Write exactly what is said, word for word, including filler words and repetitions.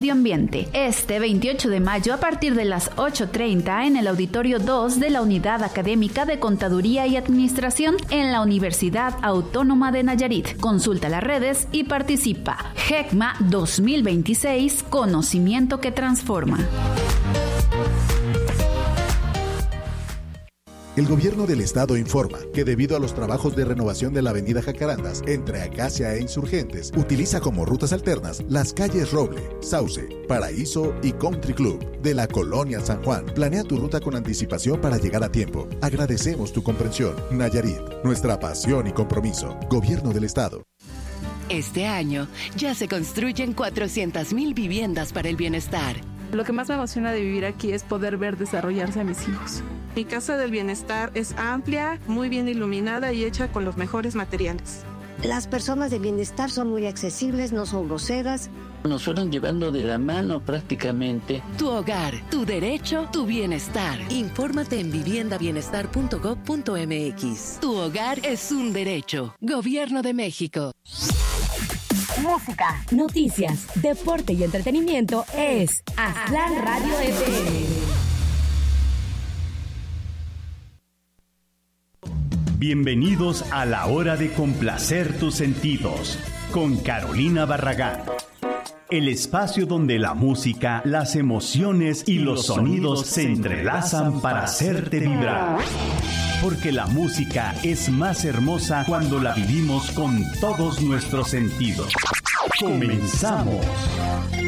Medio Ambiente. Este veintiocho de mayo a partir de las ocho treinta en el Auditorio dos de la Unidad Académica de Contaduría y Administración en la Universidad Autónoma de Nayarit. Consulta las redes y participa. JECMA dos mil veintiséis, conocimiento que transforma. El gobierno del estado informa que debido a los trabajos de renovación de la avenida Jacarandas entre Acacia e Insurgentes, utiliza como rutas alternas las calles Roble, Sauce, Paraíso y Country Club de la Colonia San Juan. Planea tu ruta con anticipación para llegar a tiempo. Agradecemos tu comprensión. Nayarit, nuestra pasión y compromiso. Gobierno del estado. Este año ya se construyen cuatrocientas mil viviendas para el bienestar. Lo que más me emociona de vivir aquí es poder ver desarrollarse a mis hijos. Mi Casa del Bienestar es amplia, muy bien iluminada y hecha con los mejores materiales. Las personas de bienestar son muy accesibles, no son groseras. Nos fueron llevando de la mano prácticamente. Tu hogar, tu derecho, tu bienestar. Infórmate en vivienda bienestar punto gob punto eme equis. Tu hogar es un derecho. Gobierno de México. Música, noticias, deporte y entretenimiento es Aztlán Radio F M. Bienvenidos a la hora de complacer tus sentidos con Carolina Barragán. El espacio donde la música, las emociones y los sonidos se entrelazan para hacerte vibrar. Porque la música es más hermosa cuando la vivimos con todos nuestros sentidos. ¡Comenzamos!